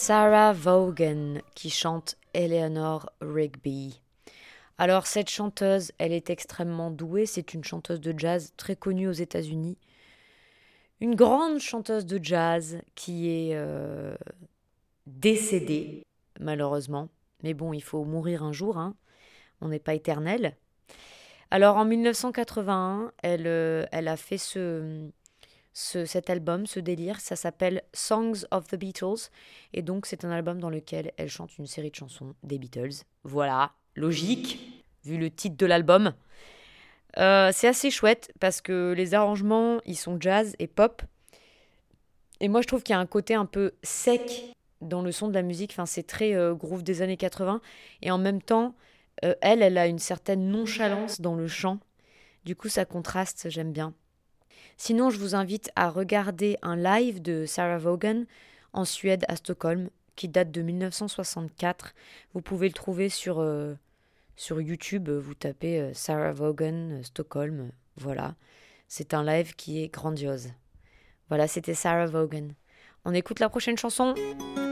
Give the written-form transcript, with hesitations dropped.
Sarah Vaughan qui chante Eleanor Rigby. Alors cette chanteuse, elle est extrêmement douée, c'est une chanteuse de jazz très connue aux États-Unis. Une grande chanteuse de jazz qui est décédée, malheureusement. Mais bon, il faut mourir un jour, hein. On n'est pas éternel. Alors en 1981, elle a fait cet album, ce délire, ça s'appelle Songs of the Beatles. Et donc c'est un album dans lequel elle chante une série de chansons des Beatles. Voilà, logique, vu le titre de l'album. C'est assez chouette parce que les arrangements, ils sont jazz et pop. Et moi je trouve qu'il y a un côté un peu sec dans le son de la musique. Enfin, c'est très groove des années 80. Et en même temps, elle a une certaine nonchalance dans le chant. Du coup, ça contraste, j'aime bien. Sinon, je vous invite à regarder un live de Sarah Vaughan en Suède, à Stockholm, qui date de 1964. Vous pouvez le trouver sur YouTube. Vous tapez Sarah Vaughan, Stockholm. Voilà. C'est un live qui est grandiose. Voilà, c'était Sarah Vaughan. On écoute la prochaine chanson.